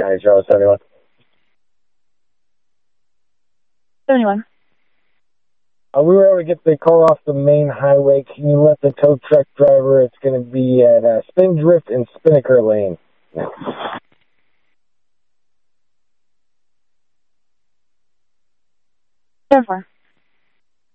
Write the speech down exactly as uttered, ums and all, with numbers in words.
County, Charlotte, seventy-one. seventy-one. Uh, we were able to get the car off the main highway. Can you let the tow truck driver, it's going to be at uh, Spindrift and Spinnaker Lane. No. ten four.